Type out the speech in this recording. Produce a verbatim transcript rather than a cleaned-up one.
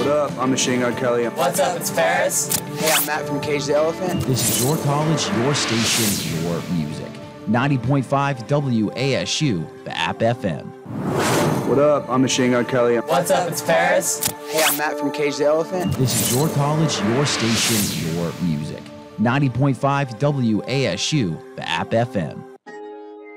What up? I'm Machine Gun Kelly. What's up? It's Paris. Hey, I'm Matt from Cage the Elephant. This is your college, your station, your music. ninety point five W A S U, the App F M. What up? I'm Machine Gun Kelly. What's up? It's Paris. Hey, I'm Matt from Cage the Elephant. This is your college, your station, your music. ninety point five W A S U, the App F M.